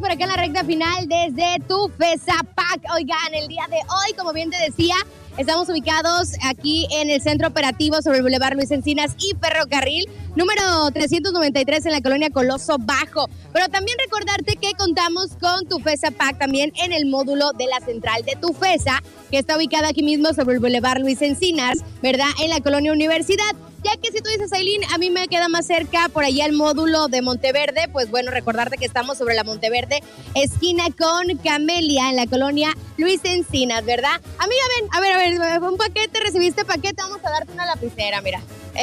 por acá en la recta final desde Tufesa Pack. Oigan, el día de hoy, como bien te decía, estamos ubicados aquí en el centro operativo sobre el Boulevard Luis Encinas y Ferrocarril, número 393 en la colonia Coloso Bajo. Pero también recordarte que contamos con Tufesa Pack también en el módulo de la central de Tufesa, que está ubicada aquí mismo sobre el Boulevard Luis Encinas, ¿verdad? En la colonia Universidad. Ya que si tú dices, Aileen, a mí me queda más cerca por allá el módulo de Monteverde, pues bueno, recordarte que estamos sobre la Monteverde, esquina con Camelia, en la colonia Luis Encinas, ¿verdad? Amiga, ven, a ver, un paquete, recibiste paquete, vamos a darte una lapicera, mira.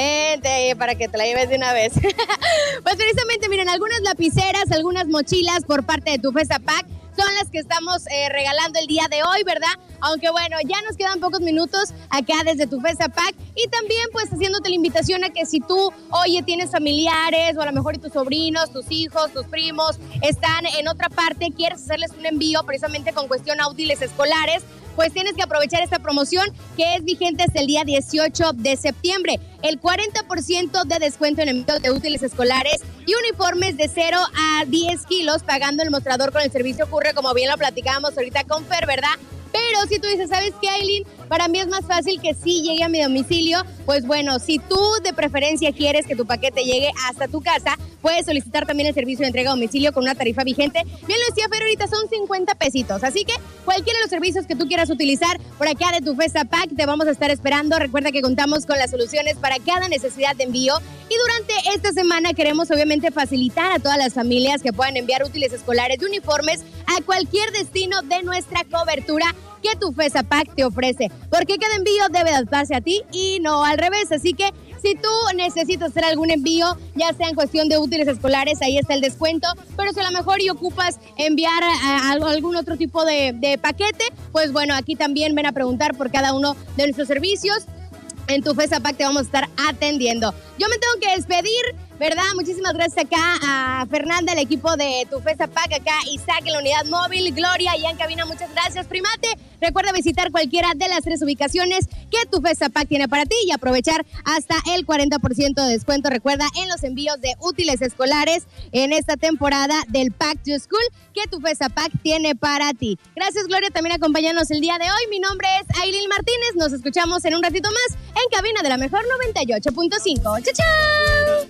Para que te la lleves de una vez. Pues precisamente, miren, algunas lapiceras, algunas mochilas por parte de Tufesa Pack son las que estamos regalando el día de hoy, ¿verdad? Aunque bueno, ya nos quedan pocos minutos acá desde Tufesa Pack y también pues haciéndote la invitación a que si tú, oye, tienes familiares o a lo mejor tus sobrinos, tus hijos, tus primos están en otra parte, quieres hacerles un envío precisamente con cuestión a útiles escolares, pues tienes que aprovechar esta promoción que es vigente hasta el día 18 de septiembre. El 40% de descuento en envío de útiles escolares y uniformes de 0 a 10 kilos pagando el mostrador con el servicio Curre, como bien lo platicábamos ahorita con Fer, ¿verdad? Pero si tú dices, ¿sabes qué, Aileen? Para mí es más fácil que sí llegue a mi domicilio. Pues bueno, si tú de preferencia quieres que tu paquete llegue hasta tu casa, puedes solicitar también el servicio de entrega a domicilio con una tarifa vigente. Bien lo decía Fer, ahorita son 50 pesitos. Así que cualquiera de los servicios que tú quieras utilizar por acá de Tufesa Pack, te vamos a estar esperando. Recuerda que contamos con las soluciones para cada necesidad de envío. Y durante esta semana queremos obviamente facilitar a todas las familias que puedan enviar útiles escolares de uniformes a cualquier destino de nuestra cobertura que Tufesa Pack te ofrece, porque cada envío debe adaptarse a ti y no al revés. Así que si tú necesitas hacer algún envío, ya sea en cuestión de útiles escolares, ahí está el descuento, pero si a lo mejor y ocupas enviar algún otro tipo de paquete, pues bueno, aquí también ven a preguntar por cada uno de nuestros servicios. En Tufesa Pack te vamos a estar atendiendo. Yo me tengo que despedir, ¿verdad? Muchísimas gracias acá a Fernanda, el equipo de Tufesa Pack, acá Isaac en la unidad móvil, Gloria allá en cabina, muchas gracias, Primate. Recuerda visitar cualquiera de las 3 ubicaciones que Tufesa Pack tiene para ti y aprovechar hasta el 40% de descuento, recuerda, en los envíos de útiles escolares en esta temporada del Pack to School que Tufesa Pack tiene para ti. Gracias, Gloria, también acompañándonos el día de hoy. Mi nombre es Aileen Martínez, nos escuchamos en un ratito más en cabina de la mejor 98.5. ¡Chao, chao!